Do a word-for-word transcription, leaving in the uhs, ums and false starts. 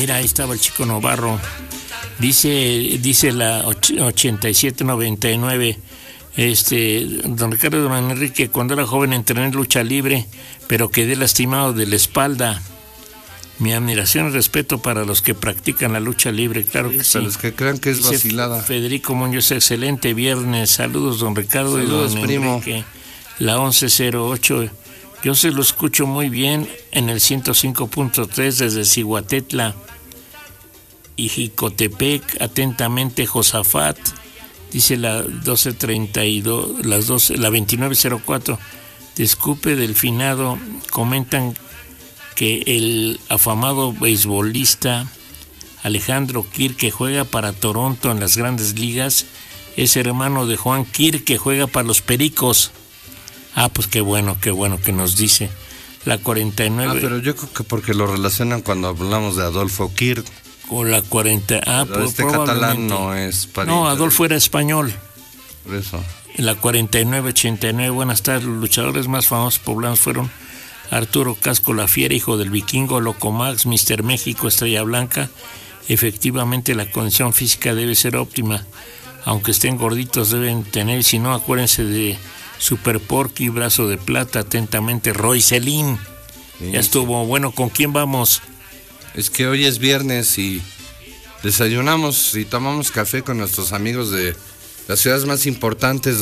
Mira, ahí estaba el Chico Novarro. Dice, dice la ochenta y siete noventa y nueve, este, don Ricardo don Enrique, cuando era joven entrené en lucha libre, pero quedé lastimado de la espalda. Mi admiración y respeto para los que practican la lucha libre, claro que sí. Para los que crean que es Dice vacilada. Federico Muñoz, excelente viernes. Saludos, don Ricardo. Saludos, y don primo. Enrique. La once cero ocho. Yo se lo escucho muy bien en el ciento cinco punto tres desde Cihuatetla y Jicotepec. Atentamente, Josafat. Dice la doce treinta y dos, las doce, la veintinueve cero cuatro. Disculpe del finado. Comentan que el afamado beisbolista Alejandro Kirk, que juega para Toronto en las grandes ligas, es hermano de Juan Kirk, que juega para los Pericos. Ah, pues qué bueno, qué bueno que nos dice. La cuarenta y nueve. Ah, pero yo creo que porque lo relacionan cuando hablamos de Adolfo Kirk. O la cuarenta. Ah, pero pues este catalán no es pariente. No, Adolfo era español. Por eso. La cuarenta y nueve ochenta y nueve. Buenas tardes. Los luchadores más famosos poblanos fueron Arturo Casco La Fiera, hijo del vikingo, Loco Max, mister México, Estrella Blanca. Efectivamente, la condición física debe ser óptima. Aunque estén gorditos, deben tener, si no, acuérdense de Super Porky, Brazo de Plata. Atentamente, Roy Celín. Sí, ya estuvo. Bueno, ¿con quién vamos? Es que hoy es viernes y desayunamos y tomamos café con nuestros amigos de las ciudades más importantes.